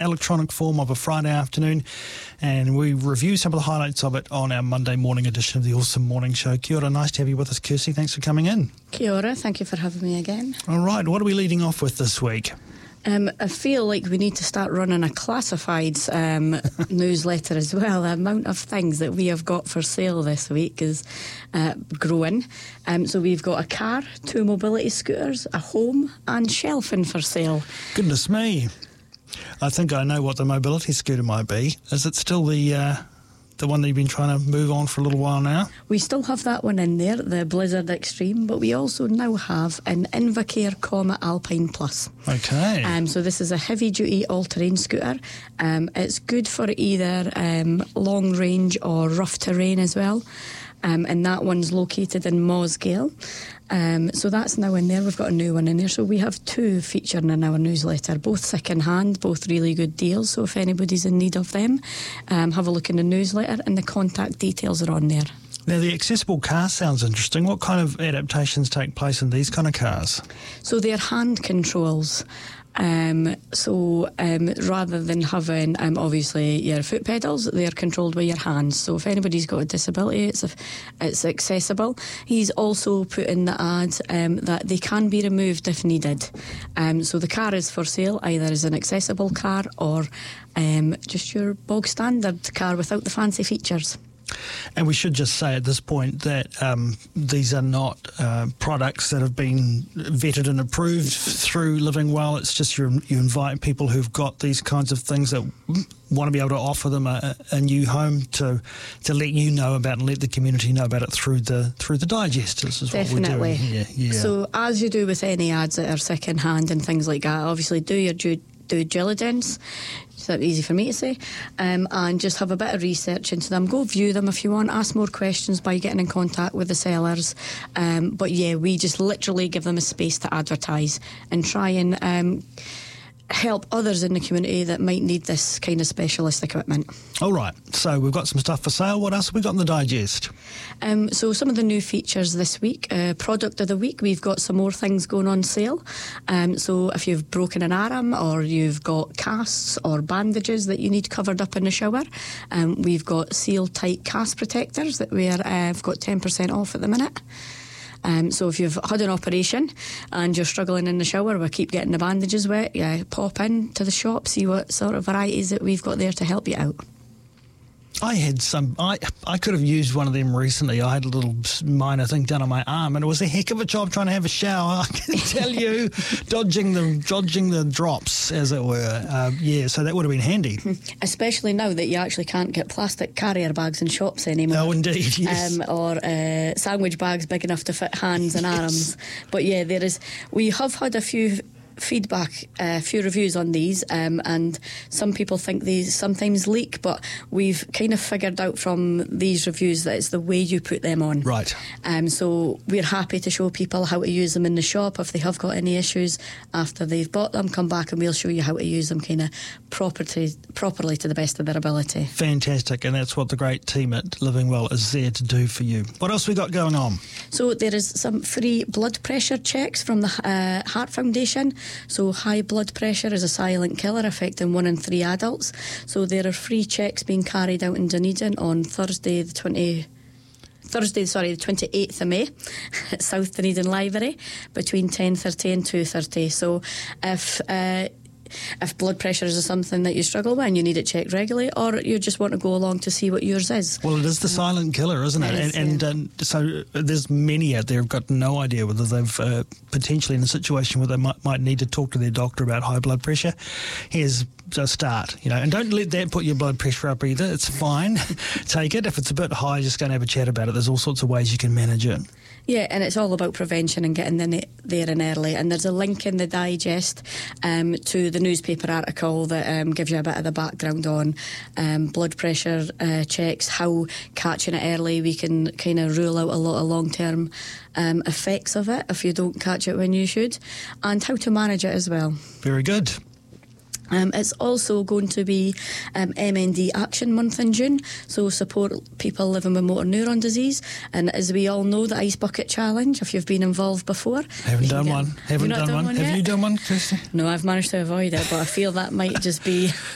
electronic form of a Friday afternoon, and we review some of the highlights of it on our Monday morning edition of the Awesome Morning Show. Kia ora, nice to have you with us, Kirsty. Thanks for coming in. Kia ora, thank you for having me again. All right, what are we leading off with this week? I feel like we need to start running a classifieds newsletter as well. The amount of things that we have got for sale this week is growing. So we've got a car, 2 mobility scooters, a home and shelving for sale. Goodness me. I think I know what the mobility scooter might be. Is it still the one that you've been trying to move on for a little while now? We still have that one in there, the Blizzard Extreme, but we also now have an Invacare Comet Alpine Plus. Okay. So this is a heavy-duty all-terrain scooter. It's good for either long range or rough terrain as well. And that one's located in Mosgiel. So that's now in there. We've got a new one in there. So we have 2 featuring in our newsletter, both second-hand, both really good deals. So if anybody's in need of them, have a look in the newsletter and the contact details are on there. Now, the accessible car sounds interesting. What kind of adaptations take place in these kind of cars? So they're hand controls. Rather than having obviously your foot pedals, they're controlled by your hands. So if anybody's got a disability, it's accessible. He's also put in the ad that they can be removed if needed. So the car is for sale either as an accessible car or just your bog standard car without the fancy features. And we should just say at this point that these are not products that have been vetted and approved through Living Well. It's just you invite people who've got these kinds of things that want to be able to offer them a new home to let you know about and let the community know about it through the digest. This is Definitely. what we're doing here. Yeah. So as you do with any ads that are second hand and things like that, obviously do your due diligence. It's that easy for me to say, and just have a bit of research into them. Go view them if you want, ask more questions by getting in contact with the sellers, but yeah, we just literally give them a space to advertise and try and help others in the community that might need this kind of specialist equipment. All right, so we've got some stuff for sale. What else have we got in the digest? So some of the new features this week, product of the week, we've got some more things going on sale. So if you've broken an arm or you've got casts or bandages that you need covered up in the shower, we've got seal-tight cast protectors that we've got 10% off at the minute. So if you've had an operation and you're struggling in the shower, we keep getting the bandages wet, pop in to the shop, see what sort of varieties that we've got there to help you out. I had some. I could have used one of them recently. I had a little minor thing done on my arm, and it was a heck of a job trying to have a shower. I can tell you, dodging the drops, as it were. So that would have been handy. Especially now that you actually can't get plastic carrier bags in shops anymore. Oh, indeed, yes. Or sandwich bags big enough to fit hands and arms. But yeah, there is. We have had a few feedback, a few reviews on these, and some people think these sometimes leak, but we've kind of figured out from these reviews that it's the way you put them on. Right. So we're happy to show people how to use them in the shop. If they have got any issues after they've bought them, come back and we'll show you how to use them kind of properly to the best of their ability. Fantastic, and that's what the great team at Living Well is there to do for you. What else we got going on? So there is some free blood pressure checks from the Heart Foundation. So high blood pressure is a silent killer affecting 1 in 3 adults. So there are free checks being carried out in Dunedin on Thursday the 28th of May at South Dunedin Library between 10:30 and 2:30. So if blood pressure is something that you struggle with and you need it checked regularly, or you just want to go along to see what yours is. Well, it is the silent killer, isn't it? So there's many out there who've got no idea whether they've potentially in a situation where they might need to talk to their doctor about high blood pressure. Here's a start, and don't let that put your blood pressure up either. It's fine. Take it. If it's a bit high, just go and have a chat about it. There's all sorts of ways you can manage it. Yeah, and it's all about prevention and getting there in early. And there's a link in the digest to the newspaper article that gives you a bit of the background on blood pressure checks, how catching it early, we can kind of rule out a lot of long-term effects of it if you don't catch it when you should, and how to manage it as well. Very good. It's also going to be MND Action Month in June, so support people living with motor neuron disease. And as we all know, the Ice Bucket Challenge, if you've been involved before. Haven't done one. Have you done one, Kirsty? No, I've managed to avoid it, but I feel that might just be